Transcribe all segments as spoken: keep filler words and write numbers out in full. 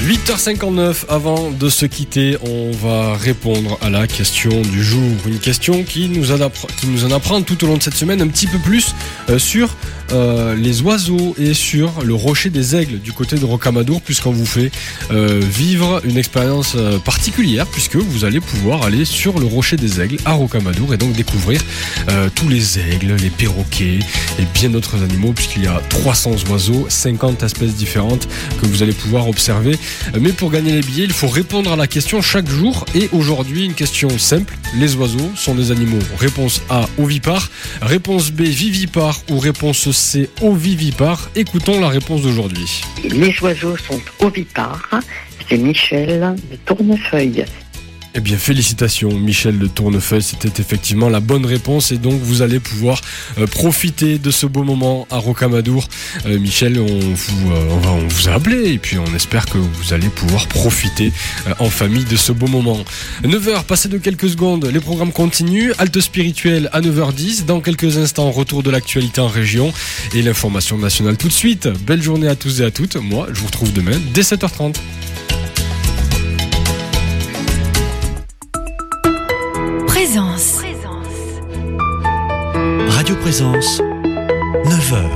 huit heures cinquante-neuf, avant de se quitter, on va répondre à la question du jour. Une question qui nous, adapre, qui nous en apprend tout au long de cette semaine un petit peu plus euh, sur euh, les oiseaux et sur le rocher des aigles du côté de Rocamadour, puisqu'on vous fait euh, vivre une expérience euh, particulière, puisque vous allez pouvoir aller sur le rocher des aigles à Rocamadour et donc découvrir euh, tous les aigles, les perroquets et bien d'autres animaux, puisqu'il y a trois cents oiseaux, cinquante espèces différentes que vous allez pouvoir observer. Mais pour gagner les billets, il faut répondre à la question chaque jour. Et aujourd'hui, une question simple. Les oiseaux sont des animaux. Réponse A, ovipares. Réponse B, vivipares. Ou réponse C, ovivipares. Écoutons la réponse d'aujourd'hui. Les oiseaux sont ovipares. C'est Michel de Tournefeuille. Eh bien, félicitations Michel de Tournefeuille, c'était effectivement la bonne réponse et donc vous allez pouvoir euh, profiter de ce beau moment à Rocamadour. Euh, Michel, on vous, euh, on, va, on vous a appelé et puis on espère que vous allez pouvoir profiter euh, en famille de ce beau moment. neuf heures, passé de quelques secondes, les programmes continuent. Halte spirituelle à neuf heures dix. Dans quelques instants, retour de l'actualité en région et l'information nationale tout de suite. Belle journée à tous et à toutes. Moi, je vous retrouve demain dès sept heures trente. Présence. Radio Présence, neuf heures.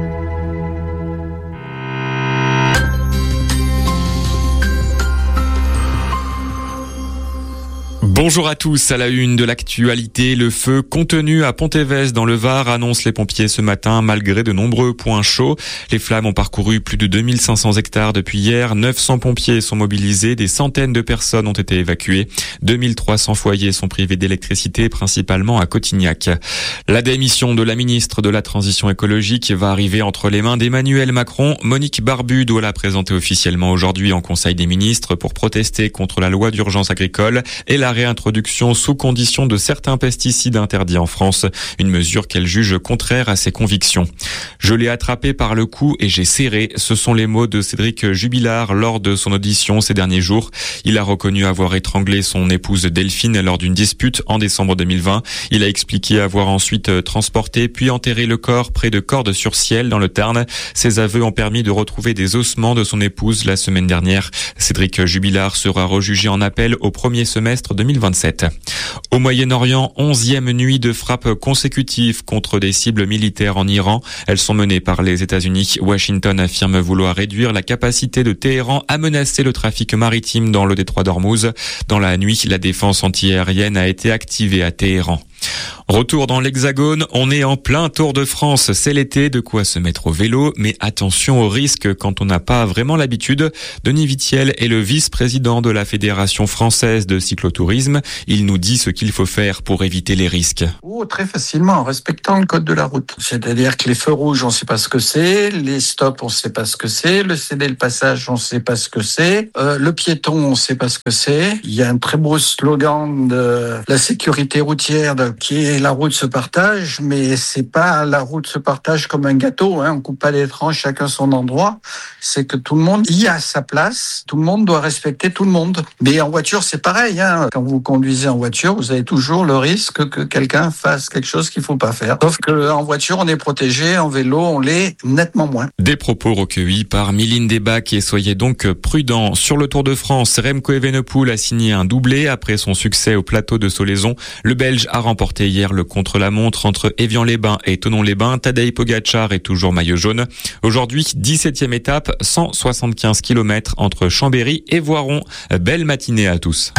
Bonjour à tous, à la une de l'actualité, le feu contenu à Pontévez dans le Var, annoncent les pompiers ce matin malgré de nombreux points chauds. Les flammes ont parcouru plus de deux mille cinq cents hectares depuis hier, neuf cents pompiers sont mobilisés, des centaines de personnes ont été évacuées, deux mille trois cents foyers sont privés d'électricité, principalement à Cotignac. La démission de la ministre de la Transition écologique va arriver entre les mains d'Emmanuel Macron. Monique Barbu doit la présenter officiellement aujourd'hui en Conseil des ministres pour protester contre la loi d'urgence agricole et la réintroduction sous condition de certains pesticides interdits en France, une mesure qu'elle juge contraire à ses convictions. Je l'ai attrapé par le cou et j'ai serré, ce sont les mots de Cédric Jubilard lors de son audition ces derniers jours. Il a reconnu avoir étranglé son épouse Delphine lors d'une dispute en décembre deux mille vingt. Il a expliqué avoir ensuite transporté puis enterré le corps près de Cordes-sur-Ciel dans le Tarn. Ses aveux ont permis de retrouver des ossements de son épouse la semaine dernière. Cédric Jubilard sera rejugé en appel au premier semestre deux mille vingt-sept. Au Moyen-Orient, onzième nuit de frappes consécutives contre des cibles militaires en Iran. Elles sont menées par les États-Unis. Washington affirme vouloir réduire la capacité de Téhéran à menacer le trafic maritime dans le détroit d'Ormuz. Dans la nuit, la défense antiaérienne a été activée à Téhéran. Retour dans l'Hexagone, on est en plein Tour de France, c'est l'été, de quoi se mettre au vélo, mais attention aux risques quand on n'a pas vraiment l'habitude. Denis Vitiel est le vice-président de la Fédération française de cyclotourisme. Il nous dit ce qu'il faut faire pour éviter les risques. Oh, très facilement, en respectant le code de la route. C'est-à-dire que les feux rouges, on ne sait pas ce que c'est, les stops, on ne sait pas ce que c'est, le céder le passage, on ne sait pas ce que c'est, euh, le piéton, on ne sait pas ce que c'est. Il y a un très beau slogan de la sécurité routière de, qui est la route se partage, mais c'est pas la route se partage comme un gâteau, hein. On coupe pas les tranches, chacun son endroit. C'est que tout le monde y a sa place. Tout le monde doit respecter tout le monde. Mais en voiture, c'est pareil, hein. Quand vous conduisez en voiture, vous avez toujours le risque que quelqu'un fasse quelque chose qu'il faut pas faire. Sauf que en voiture, on est protégé, en vélo, on l'est nettement moins. Des propos recueillis par Mylène Debac et soyez donc prudents. Sur le Tour de France, Remco Evenepoel a signé un doublé après son succès au plateau de Solaizon. Le Belge a remporté hier le contre-la-montre entre Évian-les-Bains et Thonon-les-Bains. Tadej Pogačar est toujours maillot jaune. Aujourd'hui, dix-septième étape, cent soixante-quinze kilomètres entre Chambéry et Voiron. Belle matinée à tous.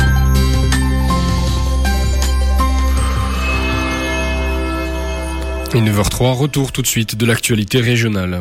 Et neuf heures trois, retour tout de suite de l'actualité régionale.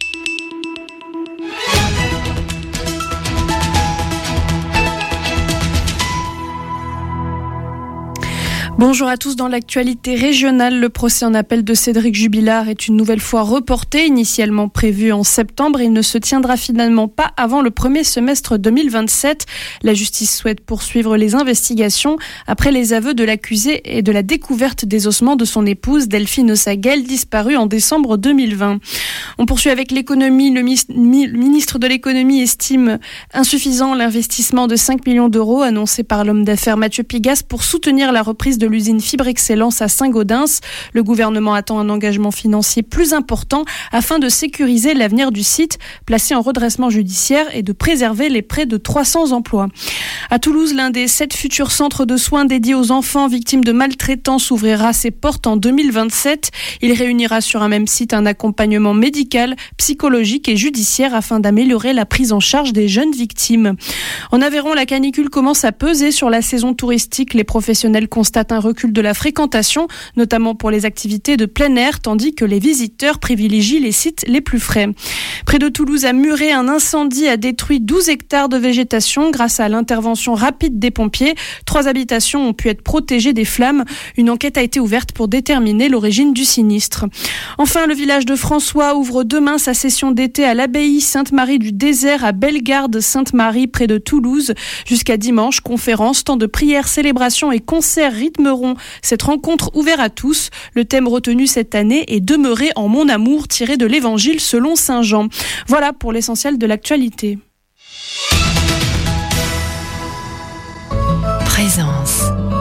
Bonjour à tous. Dans l'actualité régionale, le procès en appel de Cédric Jubilard est une nouvelle fois reporté. Initialement prévu en septembre, il ne se tiendra finalement pas avant le premier semestre deux mille vingt-sept. La justice souhaite poursuivre les investigations après les aveux de l'accusé et de la découverte des ossements de son épouse Delphine Ossaguel, disparue en décembre deux mille vingt. On poursuit avec l'économie. Le ministre de l'économie estime insuffisant l'investissement de cinq millions d'euros annoncé par l'homme d'affaires Mathieu Pigasse pour soutenir la reprise de de l'usine Fibre Excellence à Saint-Gaudens. Le gouvernement attend un engagement financier plus important afin de sécuriser l'avenir du site, placé en redressement judiciaire, et de préserver les près de trois cents emplois. À Toulouse, l'un des sept futurs centres de soins dédiés aux enfants victimes de maltraitance ouvrira ses portes en deux mille vingt-sept. Il réunira sur un même site un accompagnement médical, psychologique et judiciaire afin d'améliorer la prise en charge des jeunes victimes. En Aveyron, la canicule commence à peser sur la saison touristique. Les professionnels constatent un recul de la fréquentation, notamment pour les activités de plein air, tandis que les visiteurs privilégient les sites les plus frais. Près de Toulouse, à Muret, un incendie a détruit douze hectares de végétation grâce à l'intervention rapide des pompiers. Trois habitations ont pu être protégées des flammes. Une enquête a été ouverte pour déterminer l'origine du sinistre. Enfin, le village de François ouvre demain sa session d'été à l'abbaye Sainte-Marie du Désert à Bellegarde-Sainte-Marie près de Toulouse. Jusqu'à dimanche, conférences, temps de prières, célébrations et concerts rythmeront cette rencontre ouverte à tous. Le thème retenu cette année est « Demeurer en mon amour » tiré de l'Évangile selon saint Jean. Voilà pour l'essentiel de l'actualité. Présent.